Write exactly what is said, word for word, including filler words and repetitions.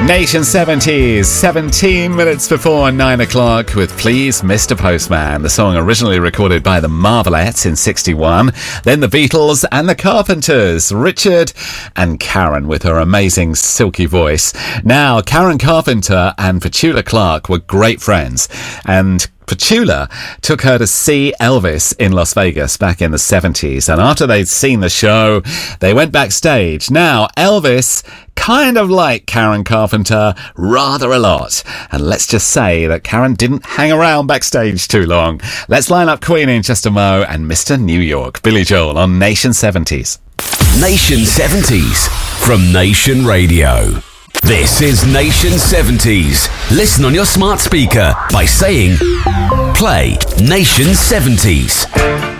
Nation seventies, seventeen minutes before nine o'clock with Please Mister Postman, the song originally recorded by the Marvelettes in sixty-one, then the Beatles and the Carpenters, Richard and Karen with her amazing silky voice. Now, Karen Carpenter and Petula Clark were great friends, and Petula took her to see Elvis in Las Vegas back in the seventies, and after they'd seen the show, they went backstage. Now, Elvis kind of liked Karen Carpenter rather a lot, and let's just say that Karen didn't hang around backstage too long. Let's line up Queen in just a mo and Mister New York, Billy Joel on Nation seventies. Nation seventies from Nation Radio. This is Nation seventies. Listen on your smart speaker by saying, play Nation seventies.